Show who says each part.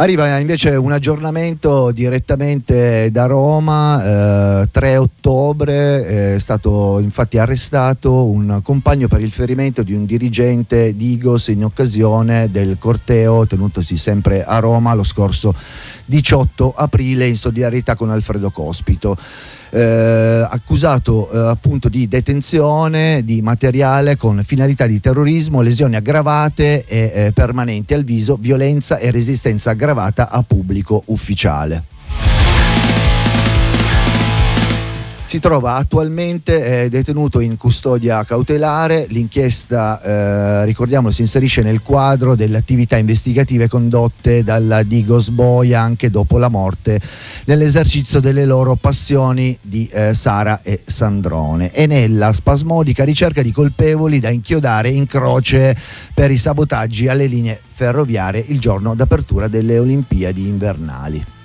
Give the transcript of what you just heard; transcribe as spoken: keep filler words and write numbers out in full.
Speaker 1: Arriva invece un aggiornamento direttamente da Roma. eh, tre ottobre è stato infatti arrestato un compagno per il ferimento di un dirigente Digos in occasione del corteo tenutosi sempre a Roma lo scorso diciotto aprile in solidarietà con Alfredo Cospito. Eh, accusato eh, appunto di detenzione di materiale con finalità di terrorismo, lesioni aggravate e eh, permanenti al viso, violenza e resistenza aggravata a pubblico ufficiale. Si trova attualmente eh, detenuto in custodia cautelare. L'inchiesta, eh, ricordiamolo, si inserisce nel quadro delle attività investigative condotte dalla Digos Boia anche dopo la morte, nell'esercizio delle loro passioni di eh, Sara e Sandrone, e nella spasmodica ricerca di colpevoli da inchiodare in croce per i sabotaggi alle linee ferroviarie il giorno d'apertura delle Olimpiadi invernali.